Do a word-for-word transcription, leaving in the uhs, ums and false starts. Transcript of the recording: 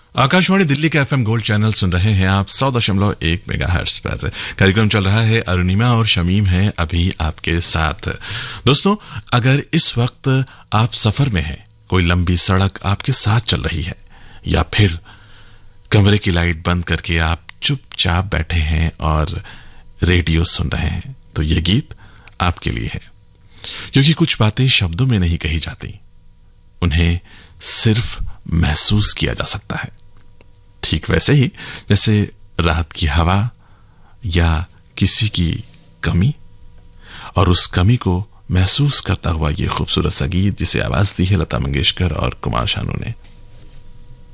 आकाशवाणी दिल्ली के FM gold channel सुन रहे हैं आप सौ दशमलव एक मेगाहर्ट्ज पर। कार्यक्रम चल रहा है, अरुणिमा और शमीम हैं अभी आपके साथ। दोस्तों, अगर इस वक्त आप सफर में हैं, कोई लंबी सड़क आपके साथ चल रही है, या फिर कमरे की लाइट बंद करके आप चुपचाप बैठे हैं और रेडियो सुन रहे हैं, तो ये गीत आपके लिए है। क्योंकि कुछ बातें शब्दों में नहीं कही जाती, उन्हें सिर्फ महसूस किया जा सकता है। ठीक वैसे ही जैसे रात की हवा या किसी की कमी, और उस कमी को महसूस करता हुआ ये खूबसूरत सा गीत जिसे आवाज दी है लता मंगेशकर और कुमार शानू ने।